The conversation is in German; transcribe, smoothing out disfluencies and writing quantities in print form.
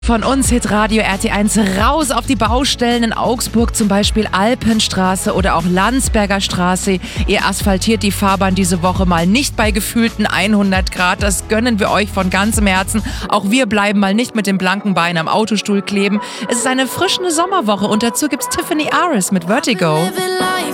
Von uns Hitradio RT1 raus auf die Baustellen in Augsburg, zum Beispiel Alpenstraße oder auch Landsberger Straße. Ihr asphaltiert die Fahrbahn diese Woche mal nicht bei gefühlten 100 Grad. Das gönnen wir euch von ganzem Herzen. Auch wir bleiben mal nicht mit dem blanken Bein am Autostuhl kleben. Es ist eine frischende Sommerwoche und dazu gibt's Tiffany Aris mit Vertigo.